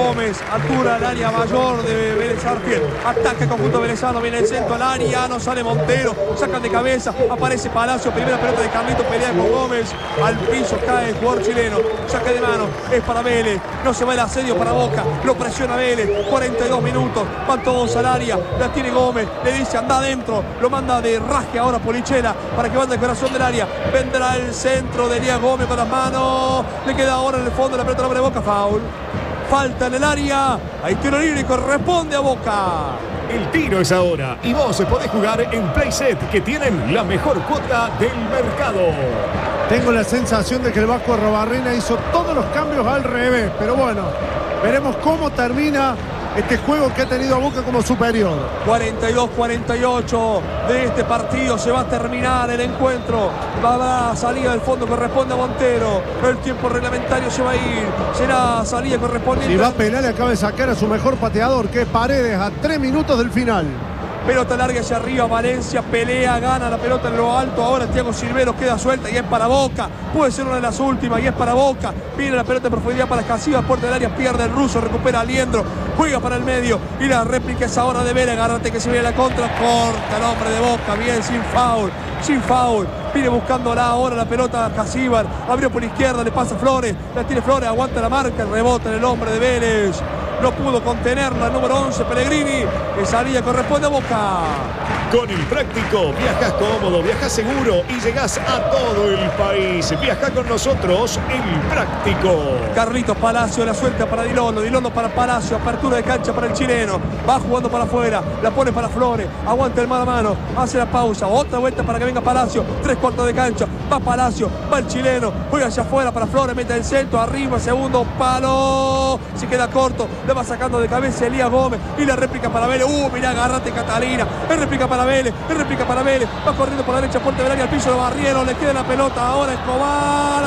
Gómez, altura al área mayor de Vélez Sarsfield. Ataque conjunto velezano, viene el centro al área, no sale Montero, sacan de cabeza, aparece Palacio, primera pelota de Carlito, pelea con Gómez, al piso cae el jugador chileno, saque de mano, es para Vélez, no se va el asedio para Boca, lo presiona Vélez, 42 minutos, van todos al área, la tiene Gómez, le dice anda adentro, lo manda de raje ahora Polichera para que vaya al corazón del área, vendrá el centro de Elías Gómez con las manos, le queda ahora en el fondo la pelota al hombre de Boca, foul. Falta en el área, hay tiro libre y corresponde a Boca. El tiro es ahora y vos podés jugar en Playset, que tienen la mejor cuota del mercado. Tengo la sensación de que el Vasco Arrobarrena hizo todos los cambios al revés, pero bueno, veremos cómo termina este juego que ha tenido a Boca como superior. 42-48 de este partido, se va a terminar el encuentro. Va a dar salida del fondo, corresponde a Montero. El tiempo reglamentario se va a ir. Será salida correspondiente. Si va a penal, acaba de sacar a su mejor pateador, que es Paredes, a 3 minutos del final. Pelota larga hacia arriba, Valencia pelea, gana la pelota en lo alto. Ahora Thiago Silveros queda suelta y es para Boca. Puede ser una de las últimas y es para Boca. Viene la pelota en profundidad para Casillas, puerta del área, pierde el ruso, recupera a Liendro, juega para el medio y la réplica es ahora de Vélez. Agárrate que se viene la contra, corta el hombre de Boca, bien, sin foul. Viene buscándola ahora la pelota a Casíbar, abrió por izquierda, le pasa Flores, la tiene Flores, aguanta la marca, el rebote en el hombre de Vélez. No pudo contenerla el número 11, Pellegrini. Esa salida corresponde a Boca. Con el Práctico viajas cómodo, viajas seguro y llegás a todo el país. Viaja con nosotros El Práctico. Carlitos Palacio, la suelta para Dilondo, Dilondo para Palacio, apertura de cancha para el chileno, va jugando para afuera, la pone para Flores, aguanta el mano a mano, hace la pausa, otra vuelta para que venga Palacio, 3/4 de cancha, va Palacio, va el chileno, juega hacia afuera para Flores, mete el centro, arriba, segundo palo, se queda corto, le va sacando de cabeza Elías Gómez y la réplica para Vélez. Mirá, agárrate Catalina, es réplica para Vélez, va corriendo por la derecha, puerta del área, al piso de Barriero, le queda la pelota ahora Escobar,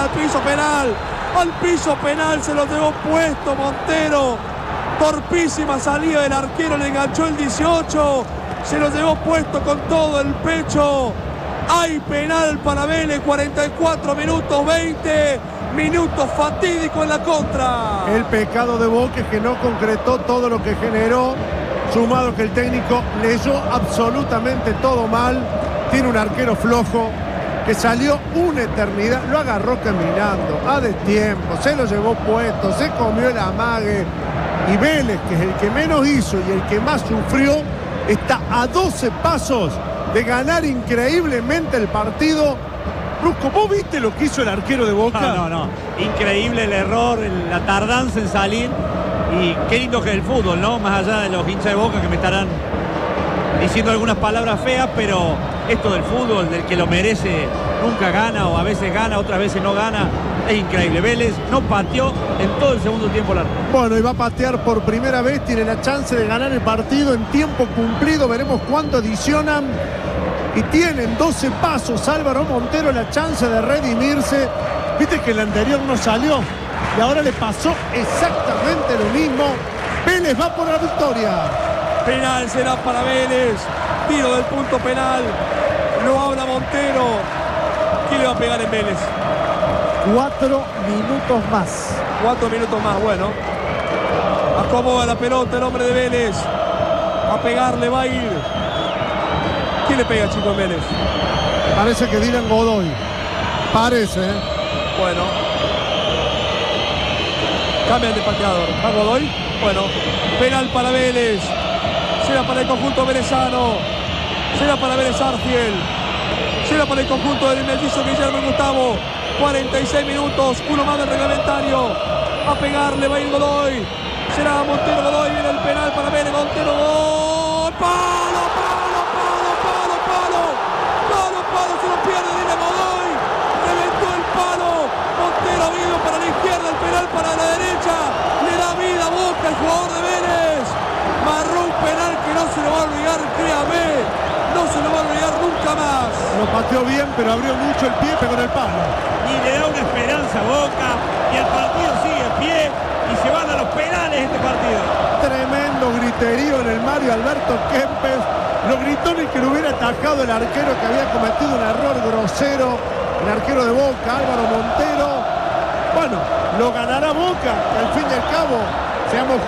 al piso penal, se lo llevó puesto Montero, torpísima salida del arquero, le enganchó el 18, se lo llevó puesto con todo el pecho. Hay penal para Vélez, 44 minutos, 20 minutos fatídicos en la contra. El pecado de Boca es que no concretó todo lo que generó, sumado que el técnico leyó absolutamente todo mal. Tiene un arquero flojo que salió una eternidad, lo agarró caminando a destiempo, se lo llevó puesto, se comió el amague. Y Vélez, que es el que menos hizo y el que más sufrió, está a 12 pasos de ganar increíblemente el partido. Brusco, ¿vos viste lo que hizo el arquero de Boca? No. Increíble el error, la tardanza en salir. Y qué lindo que es el fútbol, ¿no? Más allá de los hinchas de Boca que me estarán diciendo algunas palabras feas, pero esto del fútbol, del que lo merece, nunca gana, o a veces gana, otras veces no gana. Es increíble. Vélez no pateó en todo el segundo tiempo largo. Bueno, y va a patear por primera vez, tiene la chance de ganar el partido en tiempo cumplido. Veremos cuánto adicionan. Y tienen 12 pasos Álvaro Montero la chance de redimirse. Viste que el anterior no salió y ahora le pasó exactamente lo mismo. Vélez va por la victoria. Penal será para Vélez, tiro del punto penal, lo habla Montero. ¿Quién le va a pegar en Vélez? 4 minutos más. 4 minutos más, bueno. Acomoda la pelota el hombre de Vélez. A pegarle va a ir. ¿Quién le pega, chico, en Vélez? Parece que Dylan Godoy. Parece, ¿eh? Bueno. Cambian de pateador. ¿Va Godoy? Bueno. Penal para Vélez. Será para el conjunto velezano. Será para Vélez Sarsfield. Será para el conjunto del mellizo Guillermo Gustavo. 46 minutos. Uno más del reglamentario. A pegarle va a ir Godoy. Será Montero Godoy. Viene el penal para Vélez. Montero Godoy. ¡Palo! Se lo pierde Dylan Godoy. Reventó el palo. Montero vino para la izquierda. El penal para la derecha. Le da vida a Boca el jugador de Vélez. Marró un penal que no se lo va a olvidar, créame. No se lo va a olvidar nunca más. Lo pateó bien, pero abrió mucho el pie, pegó en el palo. Y le da una esperanza a Boca. Y el partido sigue en pie. Y se van a los penales este partido. Tremendo griterío en el Mario Alberto Kempes. Los gritones que lo hubiera atajado el arquero que había cometido un error grosero. El arquero de Boca, Álvaro Montero. Bueno, lo ganará Boca. Al fin y al cabo, seamos